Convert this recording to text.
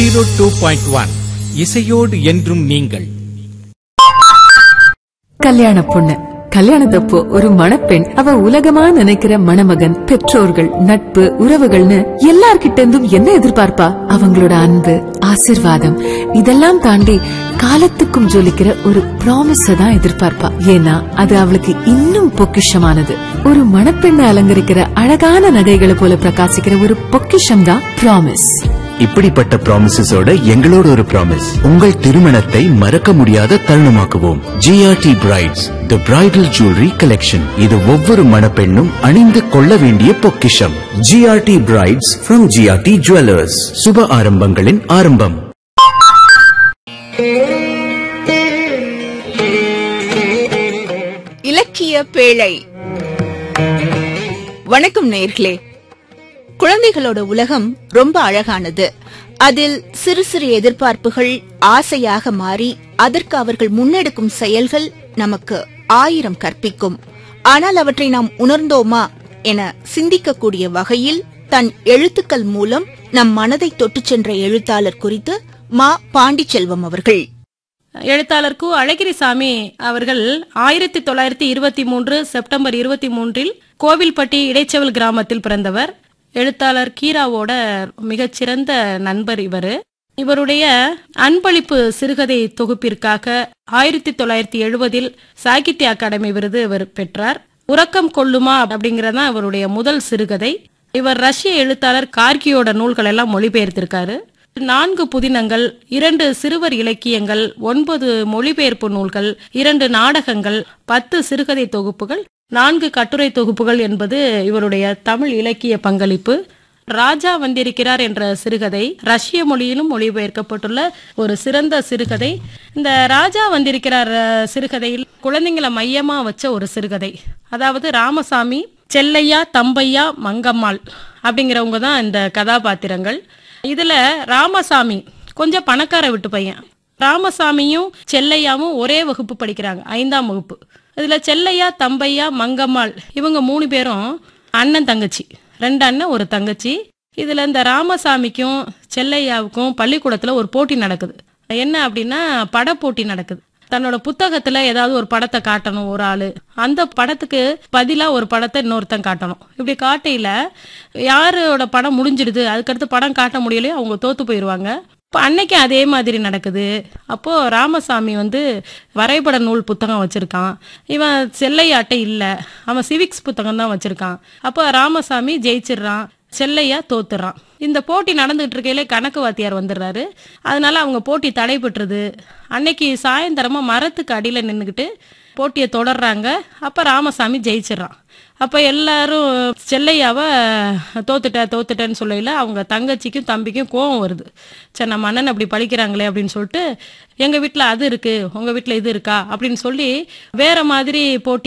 102.1 இசையோடு என்றும் நீங்கள். கல்யாண பொண்ணு கல்யாணத்தப்போ ஒரு மணப்பெண் அவ உலகமா நினைக்கிற மணமகன், பெற்றோர்கள், நட்பு, உறவுகள்னு எல்லார்கிட்ட இருந்தும் என்ன எதிர்பார்ப்பா? அவங்களோட அன்பு, ஆசிர்வாதம் இதெல்லாம் தாண்டி காலத்துக்கும் ஜொலிக்கிற ஒரு ப்ராமிஸ தான் எதிர்பார்ப்பா. ஏன்னா அது அவளுக்கு இன்னும் பொக்கிஷமானது. ஒரு மணப்பெண்ணை அலங்கரிக்கிற அழகான நகைகளை போல பிரகாசிக்கிற ஒரு பொக்கிஷம் தான் ப்ராமிஸ். இப்படிப்பட்ட ப்ராமிசஸோட எங்களோட ஒரு ப்ராமிஸ், உங்கள் திருமணத்தை மறக்க முடியாத தருணமாக்குவோம். ஜிஆர்டி பிரைட்ஸ் தி பிரைடல் ஜுவல்லரி கலெக்ஷன். இது ஒவ்வொரு மணப்பெண்ணும் அணிந்து கொள்ள வேண்டிய பொக்கிஷம். GRT brides from GRT jewellers. சுப ஆரம்பங்களின் ஆரம்பம். இலக்கிய பேழை. வணக்கம் நேயர்களே. குழந்தைகளோட உலகம் ரொம்ப அழகானது. அதில் சிறு சிறு எதிர்பார்ப்புகள் ஆசையாக மாறி அதற்கு அவர்கள் முன்னெடுக்கும் செயல்கள் நமக்கு 1000 கற்பிக்கும். ஆனால் அவற்றை நாம் உணர்ந்தோமா என சிந்திக்கக்கூடிய வகையில் தன் எழுத்துக்கள் மூலம் நம் மனதை தொட்டு சென்ற எழுத்தாளர் குறித்து மா பாண்டிச்செல்வம் அவர்கள். எழுத்தாளர் கு. அழகிரிசாமி அவர்கள் 1923 செப்டம்பர் 23 கோவில்பட்டி இடைச்செவல் கிராமத்தில் பிறந்தவர். எழுத்தாளர் கீராவோட மிகச்சிறந்த நண்பர் இவர். இவருடைய அன்பளிப்பு சிறுகதை தொகுப்பிற்காக 1970 சாகித்ய அகாடமி விருது இவர் பெற்றார். உறக்கம் கொள்ளுமா அப்படிங்கறதான் இவருடைய முதல் சிறுகதை. இவர் ரஷ்ய எழுத்தாளர் கார்கியோட நூல்கள் எல்லாம் மொழிபெயர்த்திருக்காரு. 4 புதினங்கள், 2 சிறுவர் இலக்கியங்கள், 9 மொழிபெயர்ப்பு நூல்கள், 2 நாடகங்கள், 10 சிறுகதை தொகுப்புகள், 4 கட்டுரை தொகுப்புகள் என்பது இவருடைய தமிழ் இலக்கிய பங்களிப்பு. ராஜா வந்திருக்கிறார் என்ற சிறுகதை ரஷ்ய மொழியிலும் மொழிபெயர்க்கப்பட்டுள்ள ஒரு சிறந்த சிறுகதை. இந்த ராஜா வந்திருக்கிறார் சிறுகதையில் குழந்தைங்களை மையமா வச்ச ஒரு சிறுகதை. அதாவது ராமசாமி, செல்லையா, தம்பையா, மங்கம்மாள் அப்படிங்கிறவங்க தான் இந்த கதாபாத்திரங்கள். இதுல ராமசாமி கொஞ்சம் பணக்கார விட்டு பையன். ராமசாமியும் செல்லையாவும் ஒரே வகுப்பு படிக்கிறாங்க, 5ஆம் வகுப்பு. இதுல செல்லையா, தம்பையா, மங்கம்மாள் இவங்க 3 பேரும் அண்ணன் தங்கச்சி, 2 அண்ணன் 1 தங்கச்சி. இதுல இந்த ராமசாமிக்கும் செல்லையாவுக்கும் பள்ளிக்கூடத்துல ஒரு போட்டி நடக்குது. என்ன அப்படின்னா பட போட்டி நடக்குது. தன்னோட புத்தகத்துல ஏதாவது ஒரு படத்தை காட்டணும் ஒரு ஆளு, அந்த படத்துக்கு பதிலா ஒரு படத்தை இன்னொருத்தன் காட்டணும். இப்படி காட்டையில யாரோட படம் முடிஞ்சிடுது, அதுக்கடுத்து படம் காட்ட முடியலையோ அவங்க தோத்து போயிருவாங்க. இப்போ அன்னைக்கு அதே மாதிரி நடக்குது. அப்போ ராமசாமி வரைபட நூல் புத்தகம் வச்சிருக்கான், இவன் செல்லையாட்டை இல்ல, அவன் சிவிக்ஸ் புத்தகம் தான் வச்சிருக்கான். அப்போ ராமசாமி ஜெயிச்சிடுறான், செல்லையா தோத்துறான். இந்த போட்டி நடந்துகிட்டு இருக்கையிலே கணக்கு வாத்தியார் வந்துடுறாரு. அதனால அவங்க போட்டி தடைபட்டுருது. அன்னைக்கு சாயந்தரமா மரத்துக்கு அடியில நின்றுக்கிட்டு போட்டியை தொடர்றாங்க. அப்ப ராமசாமி ஜெயிச்சிடறான். அப்ப எல்லாரும் செல்லையாவ தோத்துட்டேன்னு சொல்லல, அவங்க தங்கச்சிக்கும் தம்பிக்கும் கோவம் வருது. சரி, நம்ம அண்ணன் அப்படி பழிக்கிறாங்களே அப்படின்னு சொல்லிட்டு, எங்க வீட்டுல அது இருக்கு, உங்க வீட்டுல இது இருக்கா அப்படின்னு சொல்லி வேற மாதிரி போட்டி